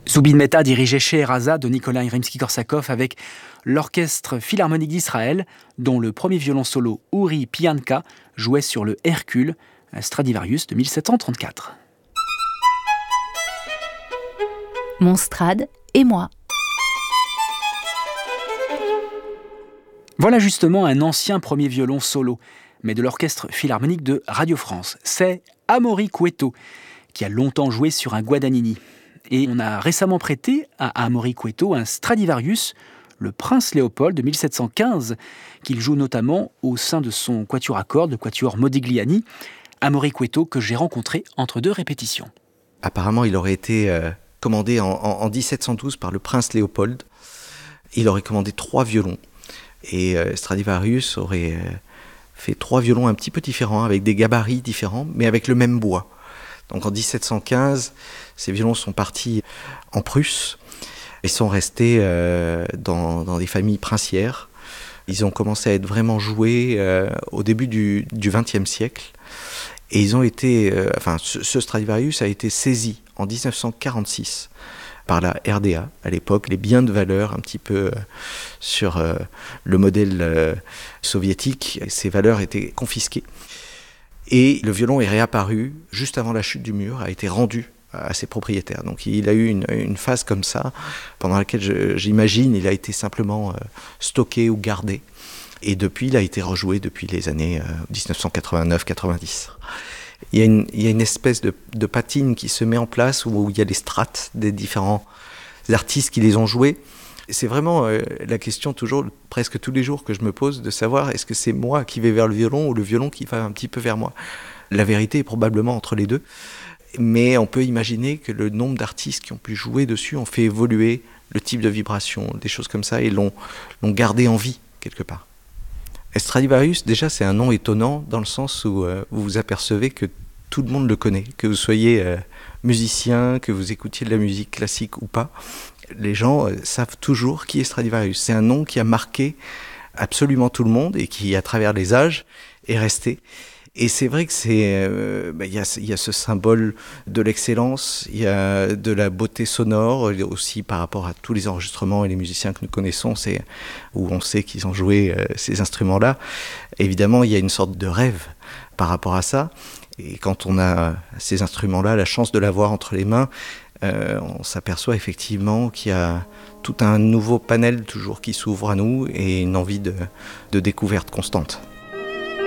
Zubin Mehta dirigeait Scheherazade de Nikolai Rimsky-Korsakov avec l'Orchestre Philharmonique d'Israël, dont le premier violon solo Uri Pianka jouait sur le Hercule, un Stradivarius de 1734. Mon Strad et moi. Voilà justement un ancien premier violon solo, mais de l'Orchestre Philharmonique de Radio France. C'est Amaury Cueto, qui a longtemps joué sur un Guadagnini. Et on a récemment prêté à Amaury Cueto un Stradivarius, le Prince Léopold de 1715, qu'il joue notamment au sein de son quatuor à cordes, le quatuor Modigliani. Amaury Cueto que j'ai rencontré entre deux répétitions. Apparemment, il aurait été commandé en 1712 par le Prince Léopold. Il aurait commandé 3 violons. Et Stradivarius aurait fait 3 violons un petit peu différents, avec des gabarits différents, mais avec le même bois. Donc en 1715, ces violons sont partis en Prusse et sont restés dans des familles princières. Ils ont commencé à être vraiment joués au début du XXe siècle. Et ils ont été, ce Stradivarius a été saisi en 1946 par la RDA, à l'époque, les biens de valeur un petit peu sur le modèle soviétique. Ces valeurs étaient confisquées. Et le violon est réapparu juste avant la chute du mur, a été rendu à ses propriétaires. Donc il a eu une phase comme ça, pendant laquelle j'imagine il a été simplement stocké ou gardé. Et depuis, il a été rejoué depuis les années 1989-90. Il y a une espèce de patine qui se met en place où il y a les strates des différents artistes qui les ont joués. C'est vraiment la question toujours, presque tous les jours que je me pose, de savoir est-ce que c'est moi qui vais vers le violon ou le violon qui va un petit peu vers moi. La vérité est probablement entre les deux. Mais on peut imaginer que le nombre d'artistes qui ont pu jouer dessus ont fait évoluer le type de vibration, des choses comme ça, et l'ont gardé en vie quelque part. Stradivarius, déjà, c'est un nom étonnant dans le sens où vous vous apercevez que tout le monde le connaît, que vous soyez musicien, que vous écoutiez de la musique classique ou pas. Les gens savent toujours qui est Stradivarius. C'est un nom qui a marqué absolument tout le monde et qui, à travers les âges, est resté. Et c'est vrai que il y a ce symbole de l'excellence, il y a de la beauté sonore, aussi par rapport à tous les enregistrements et les musiciens que nous connaissons, c'est où on sait qu'ils ont joué ces instruments-là. Évidemment, il y a une sorte de rêve par rapport à ça. Et quand on a ces instruments-là, la chance de l'avoir entre les mains, on s'aperçoit effectivement qu'il y a tout un nouveau panel toujours qui s'ouvre à nous et une envie de découverte constante.